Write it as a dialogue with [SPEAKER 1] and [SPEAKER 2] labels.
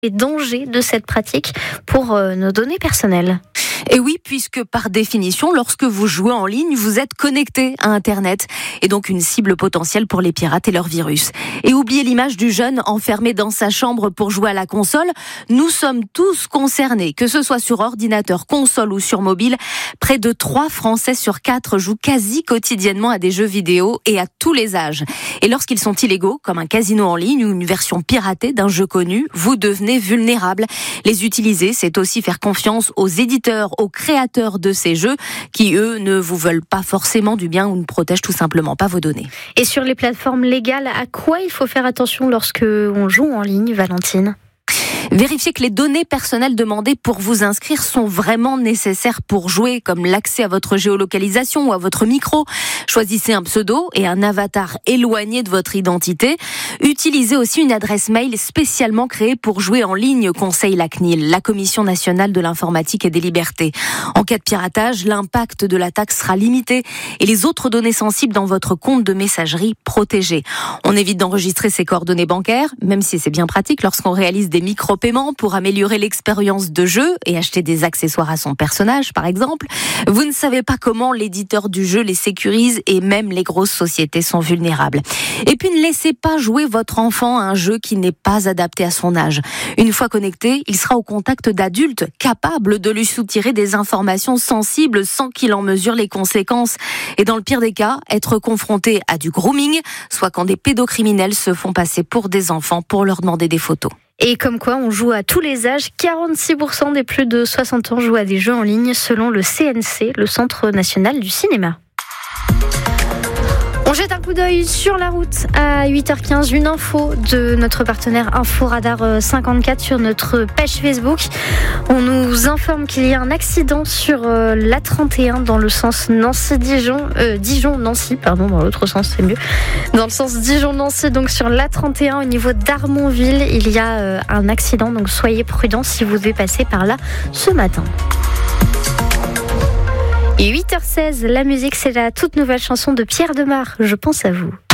[SPEAKER 1] les dangers de cette pratique pour nos données personnelles.
[SPEAKER 2] Et oui, puisque par définition, lorsque vous jouez en ligne, vous êtes connecté à Internet et donc une cible potentielle pour les pirates et leurs virus. Et oubliez l'image du jeune enfermé dans sa chambre pour jouer à la console. Nous sommes tous concernés, que ce soit sur ordinateur, console ou sur mobile. Près de 3 Français sur 4 jouent quasi quotidiennement à des jeux vidéo et à tous les âges. Et lorsqu'ils sont illégaux, comme un casino en ligne ou une version piratée d'un jeu connu, vous devenez vulnérable. Les utiliser, c'est aussi faire confiance aux éditeurs, aux créateurs de ces jeux qui, eux, ne vous veulent pas forcément du bien ou ne protègent tout simplement pas vos données.
[SPEAKER 1] Et sur les plateformes légales, à quoi il faut faire attention lorsque on joue en ligne, Valentine ?
[SPEAKER 2] Vérifiez que les données personnelles demandées pour vous inscrire sont vraiment nécessaires pour jouer, comme l'accès à votre géolocalisation ou à votre micro. Choisissez un pseudo et un avatar éloigné de votre identité. Utilisez aussi une adresse mail spécialement créée pour jouer en ligne, conseille la CNIL, la Commission nationale de l'informatique et des libertés. En cas de piratage, l'impact de l'attaque sera limité et les autres données sensibles dans votre compte de messagerie protégées. On évite d'enregistrer ses coordonnées bancaires, même si c'est bien pratique lorsqu'on réalise des micro-paiements pour améliorer l'expérience de jeu et acheter des accessoires à son personnage, par exemple. Vous ne savez pas comment l'éditeur du jeu les sécurise et même les grosses sociétés sont vulnérables. Et puis ne laissez pas jouer votre enfant à un jeu qui n'est pas adapté à son âge. Une fois connecté, il sera au contact d'adultes capables de lui soutirer des informations sensibles sans qu'il en mesure les conséquences. Et dans le pire des cas, être confronté à du grooming, soit quand des pédocriminels se font passer pour des enfants pour leur demander des photos.
[SPEAKER 1] Et comme quoi, on joue à tous les âges. 46% des plus de 60 ans jouent à des jeux en ligne selon le CNC, le Centre national du cinéma. On jette un coup d'œil sur la route à 8h15. Une info de notre partenaire Inforadar 54 sur notre page Facebook. On nous informe qu'il y a un accident sur l'A31 dans le sens Nancy-Dijon. Dijon-Nancy, pardon, dans l'autre sens, c'est mieux. Dans le sens Dijon-Nancy, donc sur l'A31 au niveau d'Armonville, il y a un accident. Donc soyez prudents si vous devez passer par là ce matin. Et 8h16, la musique, c'est la toute nouvelle chanson de Pierre Demar, Je pense à vous.